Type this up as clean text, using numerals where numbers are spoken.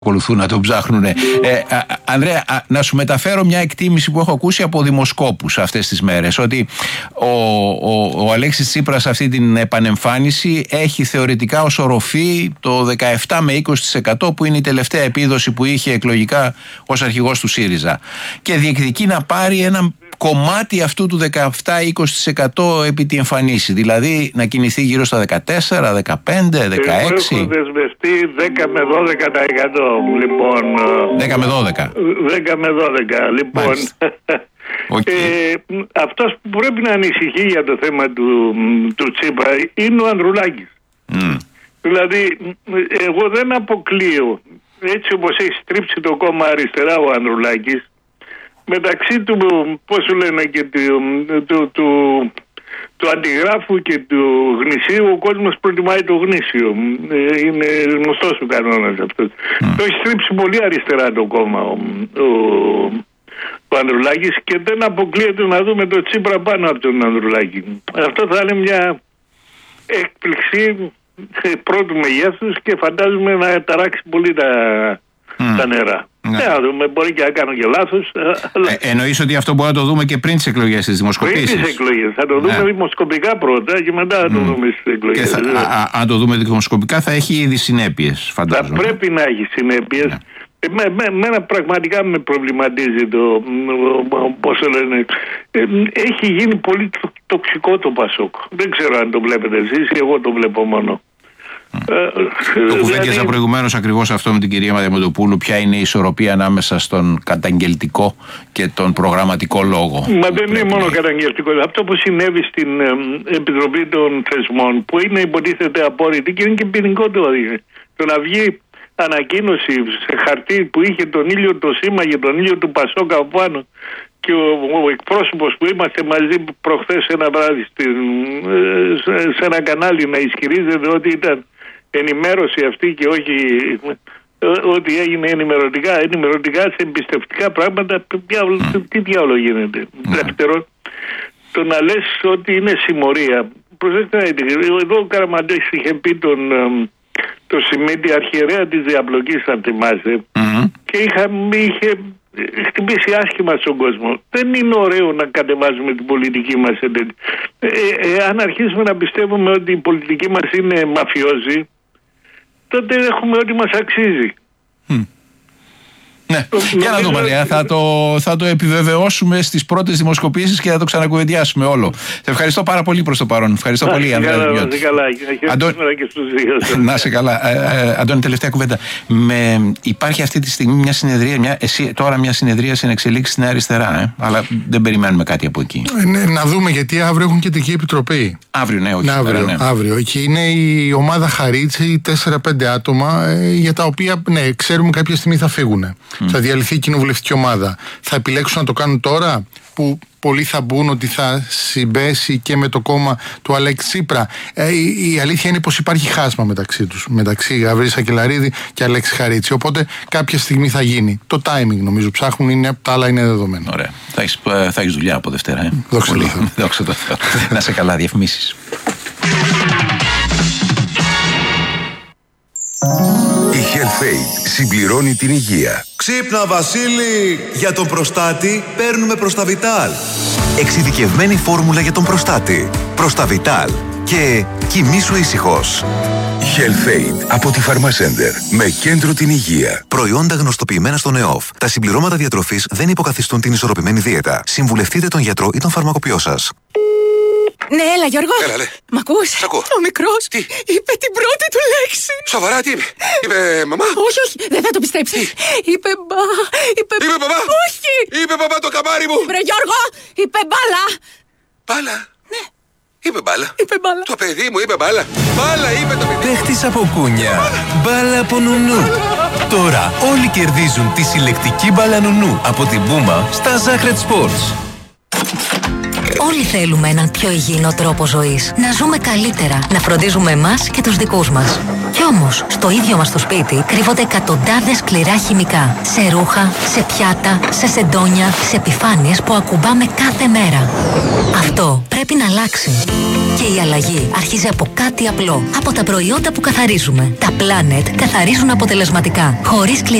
ακολουθούν να τον ψάχνουν. Ανδρέα, να σου μεταφέρω μια εκτίμηση που έχω ακούσει από δημοσκόπους αυτές τις μέρες, ότι ο Αλέξης Τσίπρας αυτή την επανεμφάνιση έχει θεωρητικά ως οροφή το 17 με 20% που είναι η τελευταία επίδοση που είχε εκλογικά ως αρχηγός του ΣΥΡΙΖΑ, και διεκδικεί να πάρει ένα κομμάτι αυτού του 17-20% επί τη εμφανίση, δηλαδή να κινηθεί γύρω στα 14, 15, 16. Έχω δεσμευτεί 10 με 12%. Λοιπόν, 10 με 12. 10 με 12. Λοιπόν, αυτός που πρέπει να ανησυχεί για το θέμα του Τσίπρα είναι ο Ανδρουλάκης. Δηλαδή, εγώ δεν αποκλείω, έτσι όπως έχει στρίψει το κόμμα αριστερά ο Ανδρουλάκης, μεταξύ του, πώς σου λένε, και του αντιγράφου και του γνησίου, ο κόσμος προτιμάει το γνήσιο. Είναι γνωστός ο κανόνας αυτός. Το έχει στρίψει πολύ αριστερά το κόμμα ο Ανδρουλάκης, και δεν αποκλείεται να δούμε το Τσίπρα πάνω από τον Ανδρουλάκη. Αυτό θα είναι μια έκπληξη πρώτου μεγέθους και φαντάζομαι να ταράξει πολύ τα νερά. Ναι, να δούμε, μπορεί και να κάνω και λάθος. Εννοείς ότι αυτό μπορεί να το δούμε και πριν τις εκλογές, τις δημοσκοπήσεις? Πριν τις εκλογές. Θα το δούμε δημοσκοπικά πρώτα και μετά θα το δούμε στις εκλογές. Και αν το δούμε δημοσκοπικά θα έχει ήδη συνέπειες, φαντάζομαι. Θα πρέπει να έχει συνέπειες. Εμένα πραγματικά με προβληματίζει το, πώς το λένε, έχει γίνει πολύ τοξικό το Πασόκ. Δεν ξέρω αν το βλέπετε εσείς, εγώ το βλέπω μόνο. Το κουβέντιασα προηγουμένως ακριβώς αυτό με την κυρία Διαμαντοπούλου. Ποια είναι η ισορροπία ανάμεσα στον καταγγελτικό και τον προγραμματικό λόγο? Μα δεν είναι μόνο καταγγελτικό. Αυτό που συνέβη στην Επιτροπή των Θεσμών, που είναι υποτίθεται απόρριτη και είναι και ποινικό το να βγει ανακοίνωση σε χαρτί που είχε τον ήλιο το σήμα για τον ήλιο του Πασόκα από πάνω, και ο εκπρόσωπος που είμαστε μαζί προχθές ένα βράδυ σε ένα κανάλι να ισχυρίζεται ότι ήταν ενημέρωση αυτή και όχι ότι έγινε ενημερωτικά σε εμπιστευτικά πράγματα. Τι διάολο γίνεται? Δεύτερον, το να λες ότι είναι συμμορία. Προσέξτε, εδώ ο Καραμαντής είχε πει το Σιμίτη, αρχιερέα της διαπλοκής, αν θυμάσαι, και είχε χτυπήσει άσχημα στον κόσμο. Δεν είναι ωραίο να κατεβάζουμε την πολιτική μας. Αν αρχίσουμε να πιστεύουμε ότι η πολιτική μας είναι μαφιόζη, τότε έχουμε ό,τι μας αξίζει. Ναι, για να δούμε, θα το επιβεβαιώσουμε στις πρώτες δημοσκοπήσεις και θα το ξανακουβεντιάσουμε όλο. Σε ευχαριστώ πάρα πολύ προς το παρόν. Ευχαριστώ πολύ, Ανδρέα. Να σε καλά. Αντώνη, τελευταία κουβέντα. Υπάρχει αυτή τη στιγμή μια συνεδρία, τώρα μια συνεδρία στην εξελίξη στην αριστερά, αλλά δεν περιμένουμε κάτι από εκεί. Ναι, να δούμε, γιατί αύριο έχουν κεντρική επιτροπή. Αύριο, ναι, όχι. Αύριο. Και είναι η ομάδα Χαρίτση, 4-5 άτομα, για τα οποία ξέρουμε κάποια στιγμή θα φύγουν. Θα διαλυθεί η κοινοβουλευτική ομάδα. Θα επιλέξουν να το κάνουν τώρα, που πολλοί θα μπουν ότι θα συμπέσει και με το κόμμα του Αλέξη Τσίπρα. Η αλήθεια είναι πως υπάρχει χάσμα μεταξύ τους, μεταξύ Γαβρίλη Σακελαρίδη και Αλέξη Χαρίτση. Οπότε κάποια στιγμή θα γίνει. Το timing νομίζω ψάχνουν, τα άλλα είναι δεδομένα. Ωραία. Θα έχεις δουλειά από Δευτέρα. Δόξα τω Θεώ. Να σε καλά, διαφημίσεις. Η HealthAid συμπληρώνει την υγεία. Ξύπνα, Βασίλη! Για τον προστάτη παίρνουμε Προσταβιτάλ. Εξειδικευμένη φόρμουλα για τον προστάτη. Προσταβιτάλ. Και κοιμήσου ήσυχος. HealthAid από τη Pharmacenter, με κέντρο την υγεία. Προϊόντα γνωστοποιημένα στον ΕΟΦ. Τα συμπληρώματα διατροφής δεν υποκαθιστούν την ισορροπημένη δίαιτα. Συμβουλευτείτε τον γιατρό ή τον φαρμακοποιό σας. Ναι, έλα Γιώργο. Έλα, λέ. Μ' ακούς? Σ' ακούω. Ο μικρός Τι? είπε την πρώτη του λέξη. Σοβαρά, τι είπε? Είπε μαμά? Όχι, δεν θα το πιστέψεις. Είπε μπαμπά? Όχι. Είπε μπαμπά το καμάρι μου. Βρε Γιώργο, είπε μπάλα. Μπάλα? Ναι. Είπε μπάλα? Είπε μπάλα. Το παιδί μου είπε μπάλα. Μπάλα είπε το παιδί. Παίχτης από κούνια. Μπάλα από νουνού. Τώρα όλοι κερδίζουν τη συλλεκτική μπάλα νουνού από την Πούμα στα Zacred Sports. Όλοι θέλουμε έναν πιο υγιεινό τρόπο ζωής. Να ζούμε καλύτερα, να φροντίζουμε εμάς και τους δικούς μας. Κι όμως, στο ίδιο μας το σπίτι κρύβονται εκατοντάδες σκληρά χημικά. Σε ρούχα, σε πιάτα, σε σεντόνια, σε επιφάνειες που ακουμπάμε κάθε μέρα. Αυτό πρέπει να αλλάξει. Και η αλλαγή αρχίζει από κάτι απλό. Από τα προϊόντα που καθαρίζουμε. Τα Planet καθαρίζουν αποτελεσματικά, χωρίς